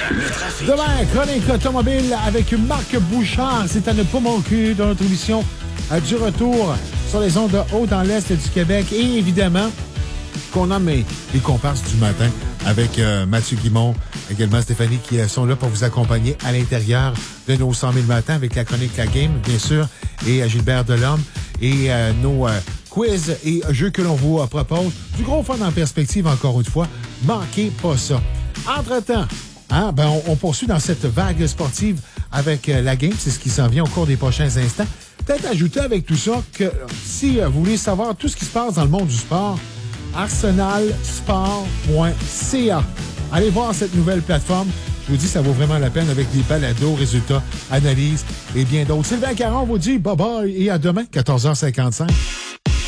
Demain, chronique automobile avec Marc Bouchard. C'est à ne pas manquer dans notre émission du retour sur les ondes de haut dans l'Est du Québec. Et évidemment, qu'on nomme les comparses du matin avec Mathieu Guimond, également Stéphanie, qui sont là pour vous accompagner à l'intérieur de nos 100 000 matins avec la chronique La Game, bien sûr, et Gilbert Delorme et nos quiz et jeux que l'on vous propose. Du gros fun en perspective, encore une fois. Manquez pas ça. Entre-temps, on poursuit dans cette vague sportive avec la Game. C'est ce qui s'en vient au cours des prochains instants. Peut-être ajouter avec tout ça que si vous voulez savoir tout ce qui se passe dans le monde du sport, arsenalsport.ca. Allez voir cette nouvelle plateforme. Je vous dis, ça vaut vraiment la peine avec des balados, résultats, analyses et bien d'autres. Sylvain Caron vous dit bye-bye et à demain, 14h55.